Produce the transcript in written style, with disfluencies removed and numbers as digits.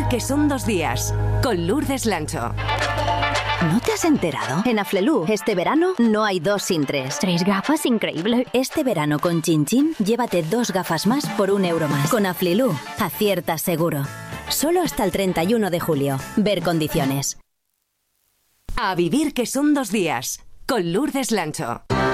vivir que son 2 días, con Lourdes Lancho. ¿No te has enterado? En Aflelu, este verano, no hay 2 sin 3. 3 gafas, increíble. Este verano con Chin Chin, llévate 2 gafas más por €1 más. Con Aflelu, aciertas seguro. Solo hasta el 31 de julio. Ver condiciones. A vivir que son 2 días, con Lourdes Lancho.